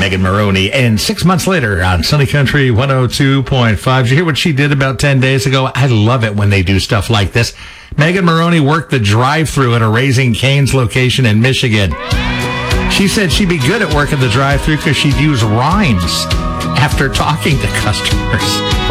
Megan Maroney. And 6 months later on Sunny Country 102.5. Did you hear what she did about 10 days ago? I love it when they do stuff like this. Megan Maroney worked the drive-thru at a Raising Cane's location in Michigan. She said she'd be good at working the drive-thru because she'd use rhymes after talking to customers.